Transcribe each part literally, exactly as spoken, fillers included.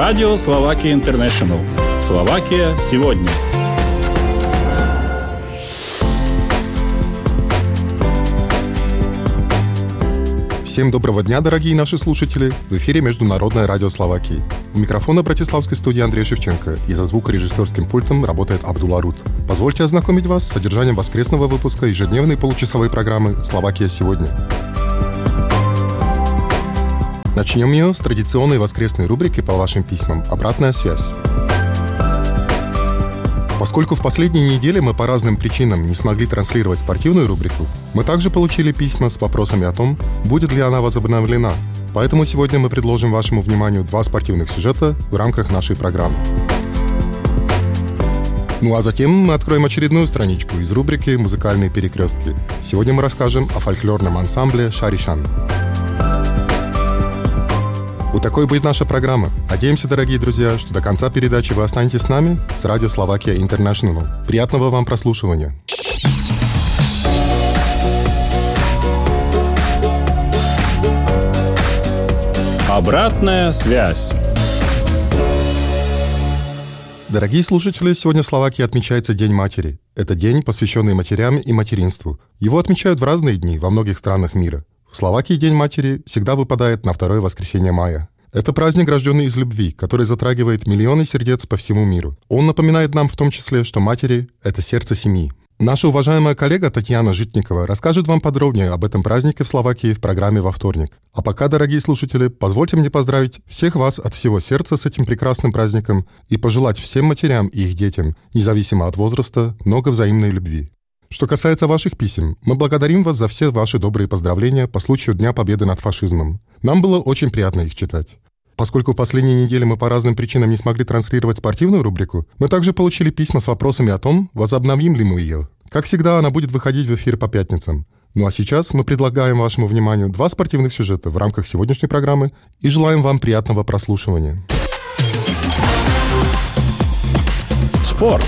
Радио Словакия Интернешнл. Словакия сегодня. Всем доброго дня, дорогие наши слушатели! В эфире Международное радио Словакии. У микрофона братиславской студии Андрей Шевченко, и за звукорежиссерским пультом работает Абдулла Рут. Позвольте ознакомить вас с содержанием воскресного выпуска ежедневной получасовой программы «Словакия сегодня». Начнем ее с традиционной воскресной рубрики по вашим письмам «Обратная связь». Поскольку в последние недели мы по разным причинам не смогли транслировать спортивную рубрику, мы также получили письма с вопросами о том, будет ли она возобновлена. Поэтому сегодня мы предложим вашему вниманию два спортивных сюжета в рамках нашей программы. Ну а затем мы откроем очередную страничку из рубрики «Музыкальные перекрестки». Сегодня мы расскажем о фольклорном ансамбле «Шаришан». Вот такой будет наша программа. Надеемся, дорогие друзья, что до конца передачи вы останетесь с нами с Радио Словакия Интернешнл. Приятного вам прослушивания. Обратная связь. Дорогие слушатели, сегодня в Словакии отмечается День матери. Это день, посвященный матерям и материнству. Его отмечают в разные дни во многих странах мира. В Словакии День матери всегда выпадает на второе воскресенье мая. Это праздник, рожденный из любви, который затрагивает миллионы сердец по всему миру. Он напоминает нам в том числе, что матери – это сердце семьи. Наша уважаемая коллега Татьяна Житникова расскажет вам подробнее об этом празднике в Словакии в программе во вторник. А пока, дорогие слушатели, позвольте мне поздравить всех вас от всего сердца с этим прекрасным праздником и пожелать всем матерям и их детям, независимо от возраста, много взаимной любви. Что касается ваших писем, мы благодарим вас за все ваши добрые поздравления по случаю Дня Победы над фашизмом. Нам было очень приятно их читать. Поскольку в последние недели мы по разным причинам не смогли транслировать спортивную рубрику, мы также получили письма с вопросами о том, возобновим ли мы ее. Как всегда, она будет выходить в эфир по пятницам. Ну а сейчас мы предлагаем вашему вниманию два спортивных сюжета в рамках сегодняшней программы и желаем вам приятного прослушивания. Спорт.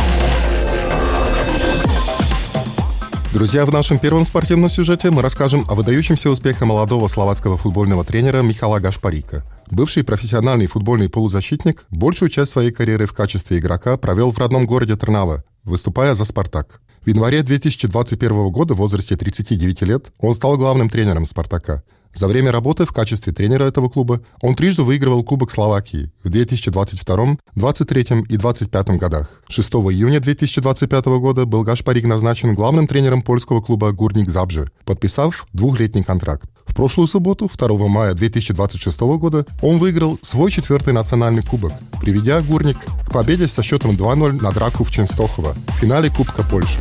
Друзья, в нашем первом спортивном сюжете мы расскажем о выдающемся успехе молодого словацкого футбольного тренера Мichala Gašparíka. Бывший профессиональный футбольный полузащитник большую часть своей карьеры в качестве игрока провел в родном городе Трнава, выступая за «Спартак». В январе две тысячи двадцать первого года в возрасте тридцати девяти лет он стал главным тренером «Спартака». За время работы в качестве тренера этого клуба он трижды выигрывал Кубок Словакии в две тысячи двадцать втором, двадцать третьем и двадцать пятом годах. шестого июня две тысячи двадцать пятого года был Gašparík назначен главным тренером польского клуба Górnik Zabrze, подписав двухлетний контракт. В прошлую субботу, второго мая две тысячи двадцать шестого года, он выиграл свой четвертый национальный кубок, приведя Гурник к победе со счетом два ноль над Raków Częstochowa в финале Кубка Польши.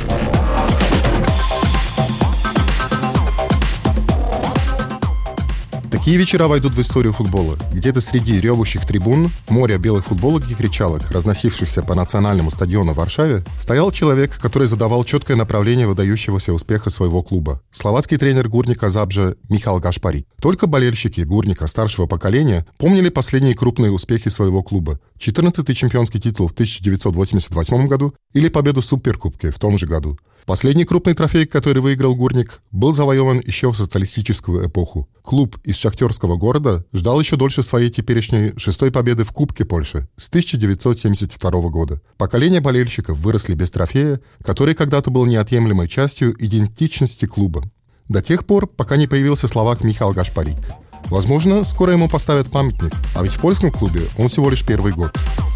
Такие вечера войдут в историю футбола. Где-то среди ревущих трибун, моря белых футболок и кричалок, разносившихся по национальному стадиону в Варшаве, стоял человек, который задавал четкое направление выдающегося успеха своего клуба. Словацкий тренер Górnika Zabrze Michal Gašparík. Только болельщики Гурника старшего поколения помнили последние крупные успехи своего клуба. четырнадцатый чемпионский титул в тысяча девятьсот восемьдесят восьмом году или победу в Суперкубке в том же году. Последний крупный трофей, который выиграл Гурник, был завоеван еще в социалистическую эпоху. Клуб из шахтерского города ждал еще дольше своей теперешней шестой победы в Кубке Польши с тысяча девятьсот семьдесят второго года. Поколения болельщиков выросли без трофея, который когда-то был неотъемлемой частью идентичности клуба. До тех пор, пока не появился словак Michal Gašparík. Возможно, скоро ему поставят памятник, а ведь в польском клубе он всего лишь первый год.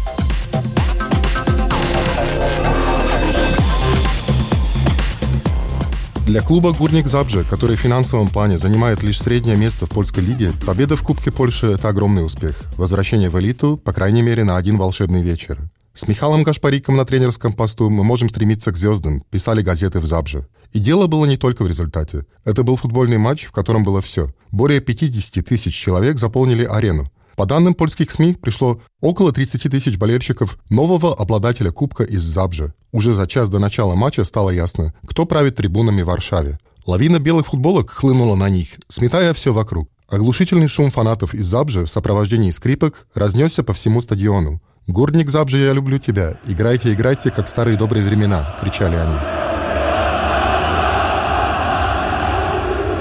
Для клуба Górnik Zabrze, который в финансовом плане занимает лишь среднее место в польской лиге, победа в Кубке Польши – это огромный успех. Возвращение в элиту, по крайней мере, на один волшебный вечер. С Михалом Gašparíkom на тренерском посту мы можем стремиться к звездам, писали газеты в Zabrze. И дело было не только в результате. Это был футбольный матч, в котором было все. Более пятьдесят тысяч человек заполнили арену. По данным польских СМИ, пришло около тридцать тысяч болельщиков нового обладателя Кубка из Zabrze. Уже за час до начала матча стало ясно, кто правит трибунами в Варшаве. Лавина белых футболок хлынула на них, сметая все вокруг. Оглушительный шум фанатов из Zabrze в сопровождении скрипок разнесся по всему стадиону. «Górnik Zabrze, я люблю тебя! Играйте, играйте, как в старые добрые времена!» — кричали они.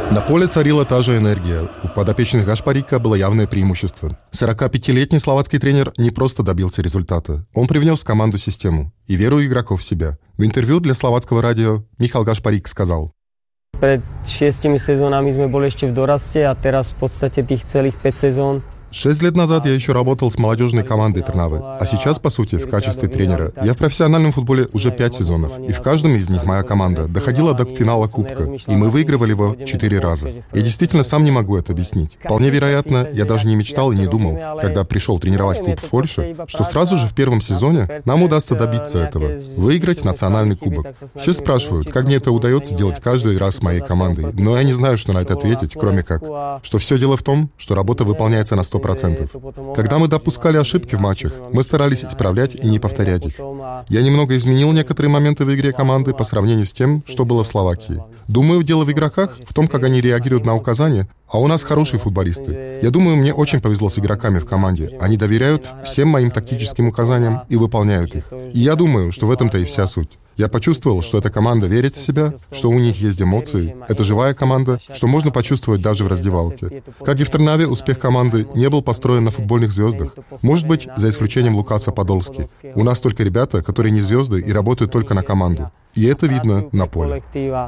На поле царила та же энергия. У подопечных Гашпарика было явное преимущество. сорокапятилетний словацкий тренер не просто добился результата. Он привнес в команду систему и веру игроков в себя. В интервью для словацкого радио Michal Gašparík сказал: Pred šiestimi sezónami sme boli ešte v doraste a teraz v podstate tých celých päť sezón. Шесть лет назад я еще работал с молодежной командой Трнавы, а сейчас, по сути, в качестве тренера. Я в профессиональном футболе уже пять сезонов, и в каждом из них моя команда доходила до финала Кубка, и мы выигрывали его четыре раза. Я действительно сам не могу это объяснить. Вполне вероятно, я даже не мечтал и не думал, когда пришел тренировать клуб в Польше, что сразу же в первом сезоне нам удастся добиться этого, выиграть национальный кубок. Все спрашивают, как мне это удается делать каждый раз с моей командой, но я не знаю, что на это ответить, кроме как, что все дело в том, что работа выполняется на сто процентов. Когда мы допускали ошибки в матчах, мы старались исправлять и не повторять их. Я немного изменил некоторые моменты в игре команды по сравнению с тем, что было в Словакии. Думаю, дело в игроках, в том, как они реагируют на указания, а у нас хорошие футболисты. Я думаю, мне очень повезло с игроками в команде. Они доверяют всем моим тактическим указаниям и выполняют их. И я думаю, что в этом-то и вся суть. Я почувствовал, что эта команда верит в себя, что у них есть эмоции, это живая команда, что можно почувствовать даже в раздевалке. Как и в Трнаве, успех команды не был построен на футбольных звездах. Может быть, за исключением Лукаса Подолски. У нас только ребята, которые не звезды и работают только на команду. И это видно на поле.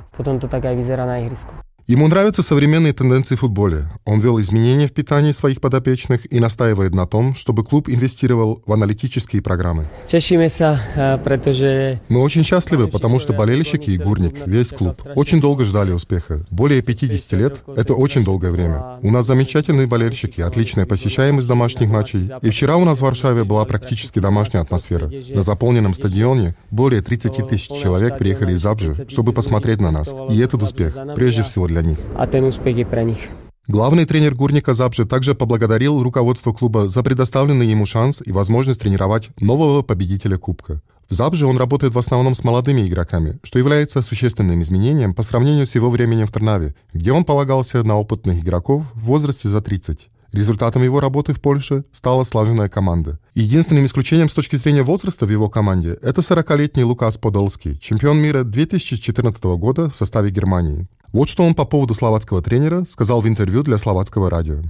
Ему нравятся современные тенденции в футболе. Он ввел изменения в питании своих подопечных и настаивает на том, чтобы клуб инвестировал в аналитические программы. Мы очень счастливы, потому что болельщики и Гурник, весь клуб, очень долго ждали успеха. Более пятидесяти лет – это очень долгое время. У нас замечательные болельщики, отличная посещаемость домашних матчей. И вчера у нас в Варшаве была практически домашняя атмосфера. На заполненном стадионе более тридцати тысяч человек приехали из Забжи, чтобы посмотреть на нас. И этот успех прежде всего для них. А ten успех и про них. Главный тренер Гурника Забжи также поблагодарил руководство клуба за предоставленный ему шанс и возможность тренировать нового победителя Кубка. В Забже он работает в основном с молодыми игроками, что является существенным изменением по сравнению с его временем в Трнаве, где он полагался на опытных игроков в возрасте за тридцать. Результатом его работы в Польше стала слаженная команда. Единственным исключением с точки зрения возраста в его команде – это сорокалетний Лукас Подолски, чемпион мира две тысячи четырнадцатого года в составе Германии. Вот что он по поводу словацкого тренера сказал в интервью для словацкого радио.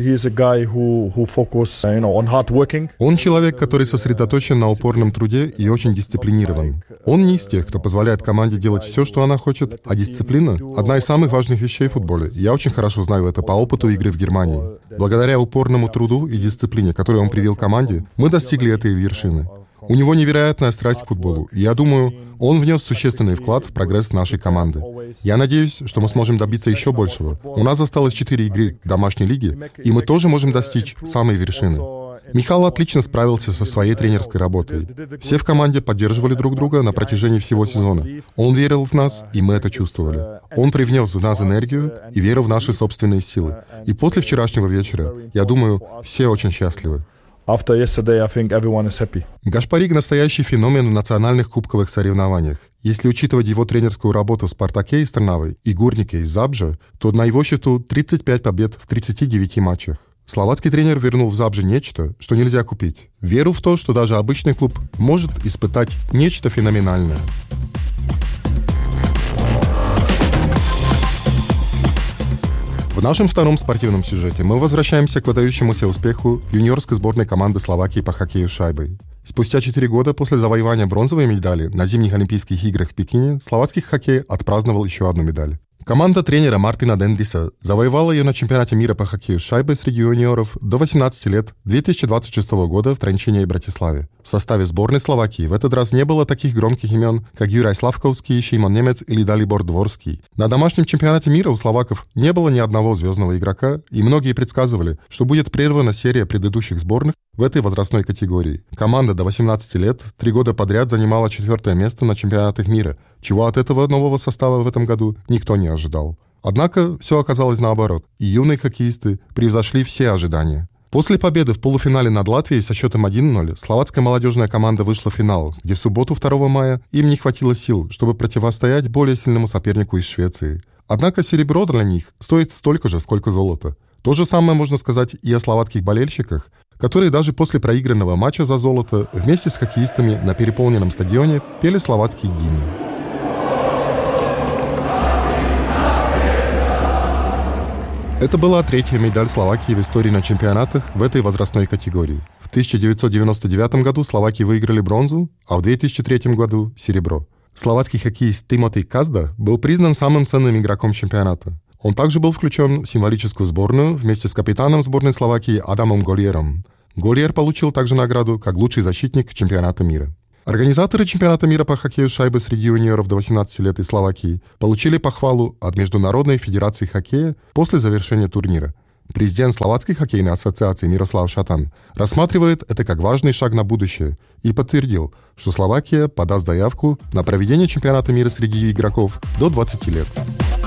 Он человек, который сосредоточен на упорном труде и очень дисциплинирован. Он не из тех, кто позволяет команде делать все, что она хочет, а дисциплина – одна из самых важных вещей в футболе. Я очень хорошо знаю это по опыту игры в Германии. Благодаря упорному труду и дисциплине, которую он привил команде, мы достигли этой вершины. У него невероятная страсть к футболу, и я думаю, он внес существенный вклад в прогресс нашей команды. Я надеюсь, что мы сможем добиться еще большего. У нас осталось четыре игры в домашней лиге, и мы тоже можем достичь самой вершины. Михаил отлично справился со своей тренерской работой. Все в команде поддерживали друг друга на протяжении всего сезона. Он верил в нас, и мы это чувствовали. Он привнес в нас энергию и веру в наши собственные силы. И после вчерашнего вечера, я думаю, все очень счастливы. After yesterday, I think everyone is happy. Гашпарик – настоящий феномен в национальных кубковых соревнованиях. Если учитывать его тренерскую работу в «Спартаке» из Трнавы и «Гурнике» из Забжи, то на его счету тридцать пять побед в тридцати девяти матчах. Словацкий тренер вернул в Забже нечто, что нельзя купить. Веру в то, что даже обычный клуб может испытать нечто феноменальное. В нашем втором спортивном сюжете мы возвращаемся к выдающемуся успеху юниорской сборной команды Словакии по хоккею с шайбой. Спустя четыре года после завоевания бронзовой медали на зимних Олимпийских играх в Пекине словацкий хоккей отпраздновал еще одну медаль. Команда тренера Мартина Дендиса завоевала ее на чемпионате мира по хоккею с шайбой среди юниоров до восемнадцати лет две тысячи двадцать шестого года в Тренчине и Братиславе. В составе сборной Словакии в этот раз не было таких громких имен, как Juraj Slavkovský, Šimon Nemec или Dalibor Dvorský. На домашнем чемпионате мира у словаков не было ни одного звездного игрока, и многие предсказывали, что будет прервана серия предыдущих сборных в этой возрастной категории. Команда до восемнадцати лет три года подряд занимала четвертое место на чемпионатах мира, чего от этого нового состава в этом году никто не ожидал. Однако все оказалось наоборот, и юные хоккеисты превзошли все ожидания. После победы в полуфинале над Латвией со счетом один ноль словацкая молодежная команда вышла в финал, где в субботу второго мая им не хватило сил, чтобы противостоять более сильному сопернику из Швеции. Однако серебро для них стоит столько же, сколько золото. То же самое можно сказать и о словацких болельщиках, которые даже после проигранного матча за золото вместе с хоккеистами на переполненном стадионе пели словацкие гимны. Это была третья медаль Словакии в истории на чемпионатах в этой возрастной категории. В тысяча девятьсот девяносто девятом году словаки выиграли бронзу, а в две тысячи третьем году – серебро. Словацкий хоккеист Timothy Kazda был признан самым ценным игроком чемпионата. Он также был включен в символическую сборную вместе с капитаном сборной Словакии Адамом Golierom. Gollier получил также награду как лучший защитник чемпионата мира. Организаторы чемпионата мира по хоккею с шайбой среди юниоров до восемнадцати лет из Словакии получили похвалу от Международной федерации хоккея после завершения турнира. Президент Словацкой хоккейной ассоциации Miroslav Šatan рассматривает это как важный шаг на будущее и подтвердил, что Словакия подаст заявку на проведение чемпионата мира среди игроков до двадцати лет.